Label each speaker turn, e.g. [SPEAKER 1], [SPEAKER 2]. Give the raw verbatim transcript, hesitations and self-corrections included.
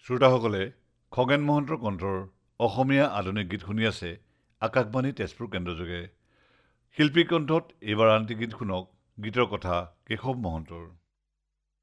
[SPEAKER 1] শ্ৰোতাসকলে খগেন মহন্তৰ কণ্ঠৰ অসমীয়া আধুনিক গীত শুনি আছে আকাশবাণী তেজপুৰ কেন্দ্ৰযোগে। শিল্পী কণ্ঠত এইবাৰ আনটি গীত শুনক, গীতৰ কথা কেশৱ মহন্তৰ।